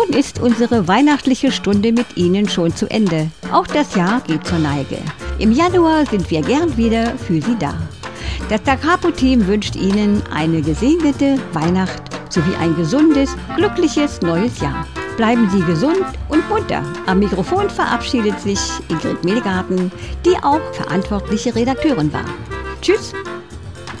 Nun ist unsere weihnachtliche Stunde mit Ihnen schon zu Ende. Auch das Jahr geht zur Neige. Im Januar sind wir gern wieder für Sie da. Das Da Capo-Team wünscht Ihnen eine gesegnete Weihnacht sowie ein gesundes, glückliches neues Jahr. Bleiben Sie gesund und munter. Am Mikrofon verabschiedet sich Ingrid Mehlgarten, die auch verantwortliche Redakteurin war. Tschüss!